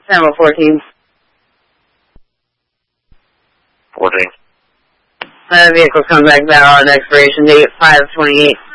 Sample 14. 14. Vehicle come back valid, expiration date 5/28.